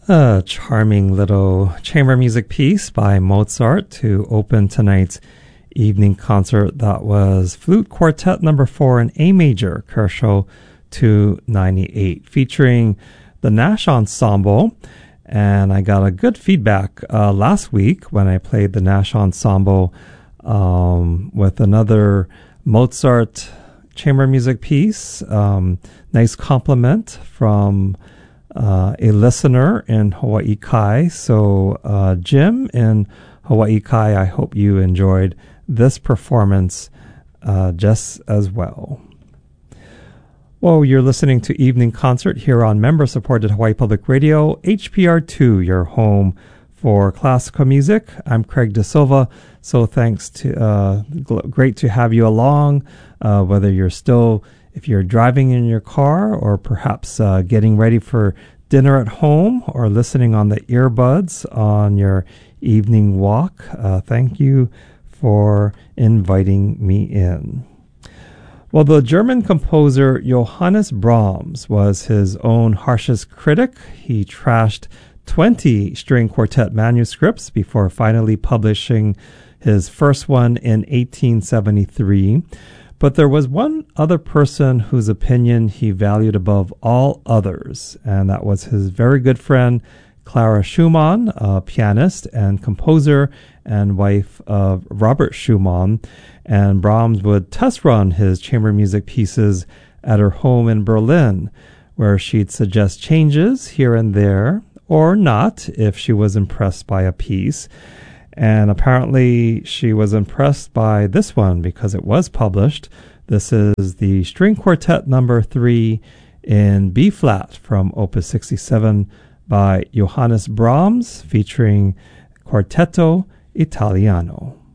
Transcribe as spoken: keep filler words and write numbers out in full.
A charming little chamber music piece by Mozart to open tonight's evening concert. That was Flute Quartet number four in A major, Kershaw two ninety-eight, featuring the Nash Ensemble. And I got a good feedback uh, last week when I played the Nash Ensemble um, with another Mozart chamber music piece. Um, nice compliment from Uh, a listener in Hawaii Kai. So, uh, Jim in Hawaii Kai, I hope you enjoyed this performance uh, just as well. Well, you're listening to Evening Concert here on member-supported Hawaii Public Radio, H P R two, your home for classical music. I'm Craig De Silva, so thanks to, uh, gl- great to have you along, uh, whether you're still if you're driving in your car or perhaps uh, getting ready for dinner at home or listening on the earbuds on your evening walk, uh, thank you for inviting me in. Well, the German composer Johannes Brahms was his own harshest critic. He trashed twenty string quartet manuscripts before finally publishing his first one in eighteen seventy-three. But there was one other person whose opinion he valued above all others, and that was his very good friend, Clara Schumann, a pianist and composer and wife of Robert Schumann. And Brahms would test run his chamber music pieces at her home in Berlin, where she'd suggest changes here and there, or not, if she was impressed by a piece. And apparently she was impressed by this one because it was published. This is the String Quartet number three in B-flat from Opus sixty-seven by Johannes Brahms, featuring Quartetto Italiano.